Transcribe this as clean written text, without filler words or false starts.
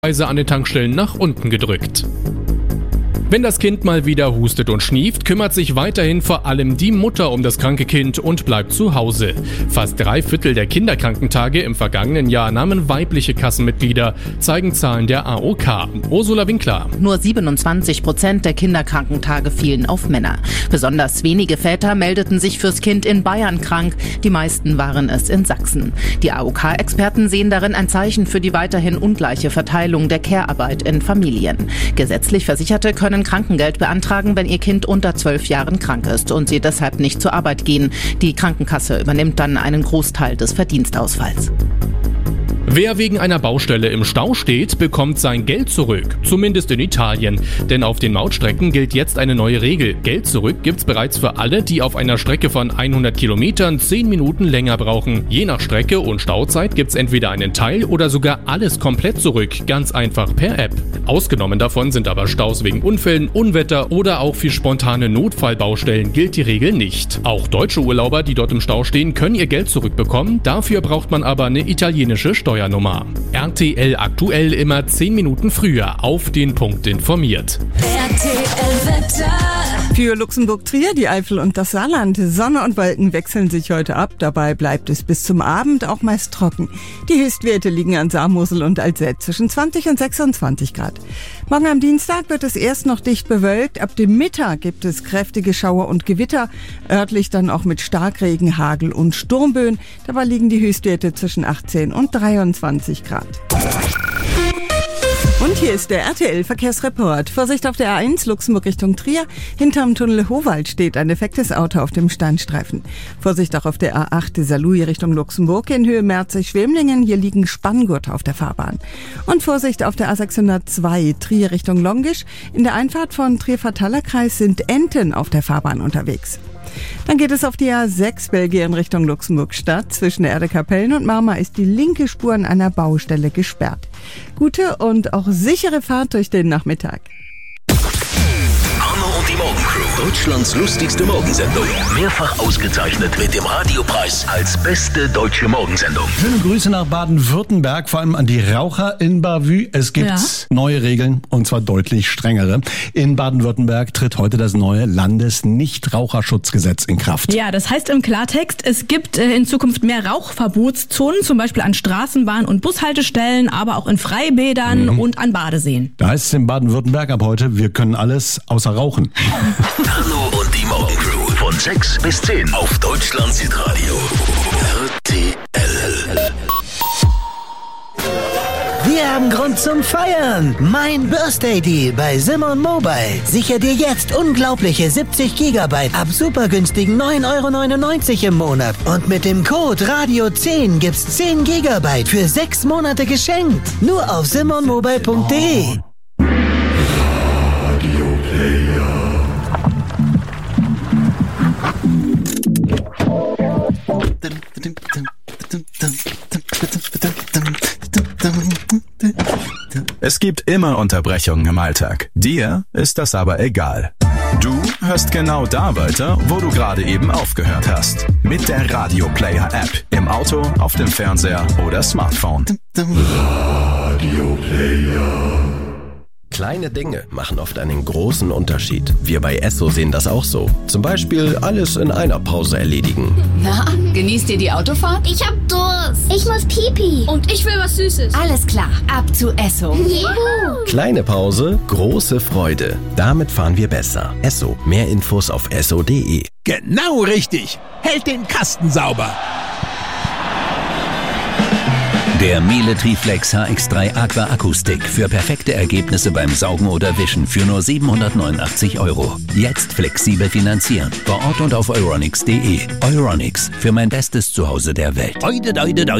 Preise an den Tankstellen nach unten gedrückt. Wenn das Kind mal wieder hustet und schnieft, kümmert sich weiterhin vor allem die Mutter um das kranke Kind und bleibt zu Hause. Fast 3/4 der Kinderkrankentage im vergangenen Jahr nahmen weibliche Kassenmitglieder, zeigen Zahlen der AOK. Ursula Winkler. Nur 27% der Kinderkrankentage fielen auf Männer. Besonders wenige Väter meldeten sich fürs Kind in Bayern krank. Die meisten waren es in Sachsen. Die AOK-Experten sehen darin ein Zeichen für die weiterhin ungleiche Verteilung der Care-Arbeit in Familien. Gesetzlich Versicherte können Krankengeld beantragen, wenn ihr Kind unter 12 Jahren krank ist und sie deshalb nicht zur Arbeit gehen. Die Krankenkasse übernimmt dann einen Großteil des Verdienstausfalls. Wer wegen einer Baustelle im Stau steht, bekommt sein Geld zurück. Zumindest in Italien. Denn auf den Mautstrecken gilt jetzt eine neue Regel. Geld zurück gibt's bereits für alle, die auf einer Strecke von 100 Kilometern 10 Minuten länger brauchen. Je nach Strecke und Stauzeit gibt's entweder einen Teil oder sogar alles komplett zurück. Ganz einfach per App. Ausgenommen davon sind aber Staus wegen Unfällen, Unwetter oder auch für spontane Notfallbaustellen gilt die Regel nicht. Auch deutsche Urlauber, die dort im Stau stehen, können ihr Geld zurückbekommen. Dafür braucht man aber eine italienische Steuernummer. RTL aktuell immer 10 Minuten früher auf den Punkt informiert. RTL-Wetter. Für Luxemburg-Trier, die Eifel und das Saarland. Sonne und Wolken wechseln sich heute ab. Dabei bleibt es bis zum Abend auch meist trocken. Die Höchstwerte liegen an Saar, Mosel und Alzette zwischen 20 und 26 Grad. Morgen am Dienstag wird es erst noch dicht bewölkt. Ab dem Mittag gibt es kräftige Schauer und Gewitter. Örtlich dann auch mit Starkregen, Hagel und Sturmböen. Dabei liegen die Höchstwerte zwischen 18 und 23 Grad. Und hier ist der RTL-Verkehrsreport. Vorsicht auf der A1 Luxemburg Richtung Trier. Hinterm Tunnel Howald steht ein defektes Auto auf dem Standstreifen. Vorsicht auch auf der A8 Saarlouis Richtung Luxemburg in Höhe Merzig-Schwemlingen. Hier liegen Spanngurte auf der Fahrbahn. Und Vorsicht auf der A602 Trier Richtung Longisch. In der Einfahrt von Trier-Fataler-Kreis sind Enten auf der Fahrbahn unterwegs. Dann geht es auf die A6 Belgien Richtung Luxemburg-Stadt. Zwischen Erdekapellen und Marmar ist die linke Spur an einer Baustelle gesperrt. Gute und auch sichere Fahrt durch den Nachmittag. Hanno und die Morgencrew. Deutschlands lustigste Morgensendung. Mehrfach ausgezeichnet mit dem Radiopreis als beste deutsche Morgensendung. Schöne Grüße nach Baden-Württemberg, vor allem an die Raucher in Bavü. Es gibt neue Regeln, und zwar deutlich strengere. In Baden-Württemberg tritt heute das neue Landesnichtraucherschutzgesetz in Kraft. Ja, das heißt im Klartext, es gibt in Zukunft mehr Rauchverbotszonen, zum Beispiel an Straßenbahn- und Bushaltestellen, aber auch in Freibädern und an Badeseen. Da heißt es in Baden-Württemberg ab heute, wir können alles außer Rauchen. Hanno und die Morgencrew von 6 bis 10 auf Deutschlands Hitradio. RTL. Wir haben Grund zum Feiern. Mein Birthday Deal bei Simon Mobile. Sicher dir jetzt unglaubliche 70 GB ab super günstigen 9,99 € im Monat. Und mit dem Code Radio10 gibt's 10 GB für 6 Monate geschenkt. Nur auf simonmobile.de. Es gibt immer Unterbrechungen im Alltag. Dir ist das aber egal. Du hörst genau da weiter, wo du gerade eben aufgehört hast. Mit der Radio Player App. Im Auto, auf dem Fernseher oder Smartphone. Radio Player. Kleine Dinge machen oft einen großen Unterschied. Wir bei Esso sehen das auch so. Zum Beispiel alles in einer Pause erledigen. Na, genießt ihr die Autofahrt? Ich hab Durst. Ich muss Pipi. Und ich will was Süßes. Alles klar, ab zu Esso. Juhu. Kleine Pause, große Freude. Damit fahren wir besser. Esso. Mehr Infos auf esso.de. Genau richtig. Hält den Kasten sauber. Der Miele Triflex HX3 Aqua Akustik für perfekte Ergebnisse beim Saugen oder Wischen für nur 789 €. Jetzt flexibel finanzieren. Vor Ort und auf euronics.de. Euronics, für mein bestes Zuhause der Welt.